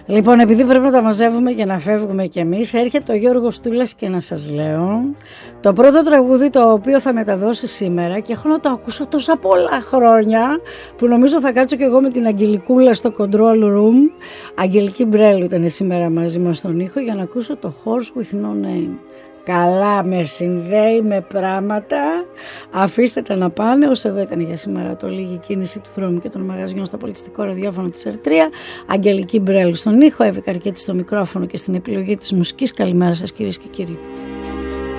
Λοιπόν, επειδή πρέπει να τα μαζεύουμε και να φεύγουμε κι εμείς, έρχεται ο Γιώργος Τούλας και να σας λέω το πρώτο τραγούδι το οποίο θα μεταδώσει σήμερα και έχω να το ακούσω τόσα πολλά χρόνια που νομίζω θα κάτσω κι εγώ με την Αγγελικούλα στο control room. Αγγελική Μπρέλου ήταν σήμερα μαζί μας στον ήχο για να ακούσω το Horse with No Name. Καλά με συνδέει με πράγματα. Αφήστε τα να πάνε. Όσο εδώ ήταν για σήμερα το λίγη κίνηση του δρόμου και των μαγαζιών στο πολιτιστικό ραδιόφωνο της Ερτρία. Αγγελική Μπρέλου στον ήχο, Εύη Καρκέτη στο μικρόφωνο και στην επιλογή της μουσικής. Καλημέρα σας κυρίες και κύριοι.